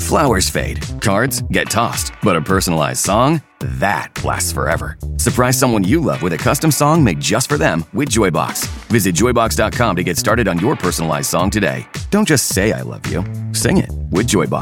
Flowers fade, cards get tossed, but a personalized song? That lasts forever. Surprise someone you love with a custom song made just for them with Joybox. Visit joybox.com to get started on your personalized song today. Don't just say I love you. Sing it with Joybox.